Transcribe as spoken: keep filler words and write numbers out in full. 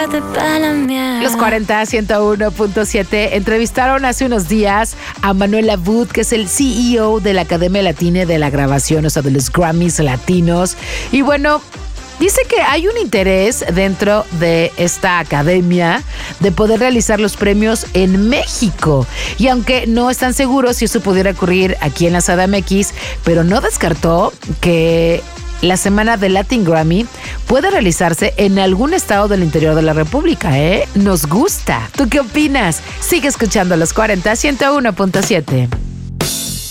de Panamá. Los cuarenta, ciento uno punto siete entrevistaron hace unos días a Manuel Abud, que es el C E O de la Academia Latina de la Grabación, o sea, de los Grammys latinos. Y bueno, dice que hay un interés dentro de esta academia de poder realizar los premios en México. Y aunque no están seguros si eso pudiera ocurrir aquí en la CDMX, pero no descartó que la semana de Latin Grammy puede realizarse en algún estado del interior de la República, ¿eh? Nos gusta. ¿Tú qué opinas? Sigue escuchando los cuarenta, ciento uno punto siete.